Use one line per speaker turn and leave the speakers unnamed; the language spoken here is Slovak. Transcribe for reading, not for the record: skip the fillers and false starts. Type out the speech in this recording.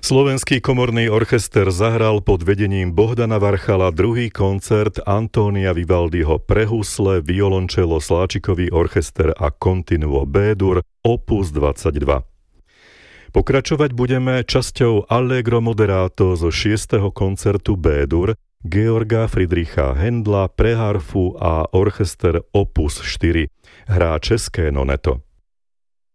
Slovenský komorný orchester zahral pod vedením Bohdana Varchala druhý koncert Antónia Vivaldiho pre husle, violončelo, sláčikový orchester a continuo B-dur opus 22. Pokračovať budeme časťou Allegro moderato zo 6. koncertu B-dur Georga Friedricha Händla pre harfu a orchester opus 4. Hrá české noneto.